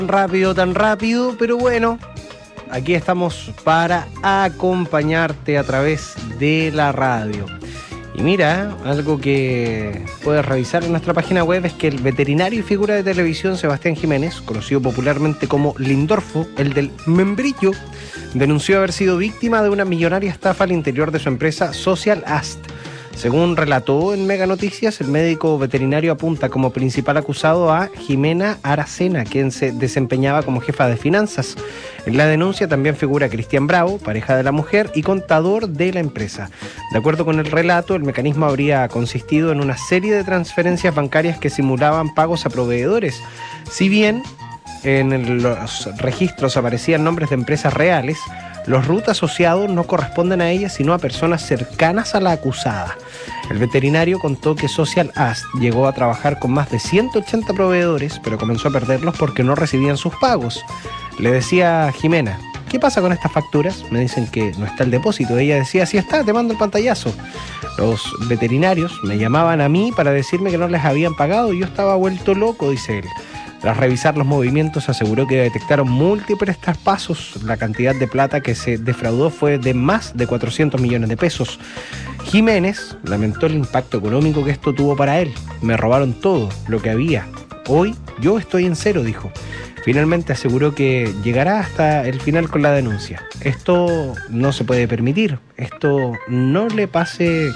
Tan rápido, pero bueno, aquí estamos para acompañarte a través de la radio. Y mira, algo que puedes revisar en nuestra página web es que el veterinario y figura de televisión Sebastián Jiménez, conocido popularmente como Lindorfo, el del membrillo, denunció haber sido víctima de una millonaria estafa al interior de su empresa Social Ast. Según relató en Mega Noticias, el médico veterinario apunta como principal acusado a Jimena Aracena, quien se desempeñaba como jefa de finanzas. En la denuncia también figura Cristian Bravo, pareja de la mujer y contador de la empresa. De acuerdo con el relato, el mecanismo habría consistido en una serie de transferencias bancarias que simulaban pagos a proveedores. Si bien en los registros aparecían nombres de empresas reales, los RUT asociados no corresponden a ellas, sino a personas cercanas a la acusada. El veterinario contó que Social Ast llegó a trabajar con más de 180 proveedores, pero comenzó a perderlos porque no recibían sus pagos. Le decía a Jimena: ¿qué pasa con estas facturas? Me dicen que no está el depósito. Ella decía: sí está, te mando el pantallazo. Los veterinarios me llamaban a mí para decirme que no les habían pagado y yo estaba vuelto loco, dice él. Tras revisar los movimientos, aseguró que detectaron múltiples traspasos. La cantidad de plata que se defraudó fue de más de 400 millones de pesos. Jiménez lamentó el impacto económico que esto tuvo para él. Me robaron todo lo que había. Hoy yo estoy en cero, dijo. Finalmente aseguró que llegará hasta el final con la denuncia. Esto no se puede permitir. Esto que no le pase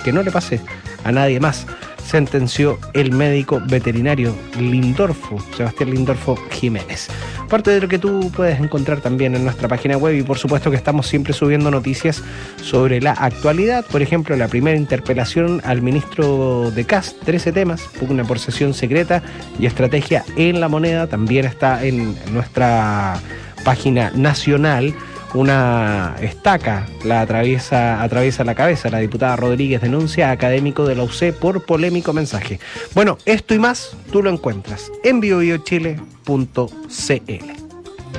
a nadie más, sentenció el médico veterinario Lindorfo, Sebastián Lindorfo Jiménez. Parte de lo que tú puedes encontrar también en nuestra página web, y por supuesto que estamos siempre subiendo noticias sobre la actualidad. Por ejemplo, la primera interpelación al ministro de CAS, 13 temas, pugna por sesión secreta y estrategia en la moneda, también está en nuestra página nacional. Una estaca la atraviesa la cabeza. La diputada Rodríguez denuncia a académico de la UC por polémico mensaje. Bueno, esto y más tú lo encuentras en biobiochile.cl.